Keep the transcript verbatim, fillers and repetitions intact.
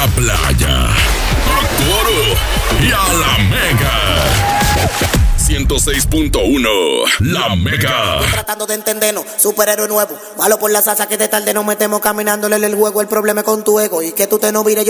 la playa, a Coro y a la Mega. ciento seis punto uno, La Mega. Estoy tratando de entendernos, superhéroe nuevo. Malo por la salsa que de tarde nos metemos caminándole el juego. El problema es con tu ego y que tú te no vires yo.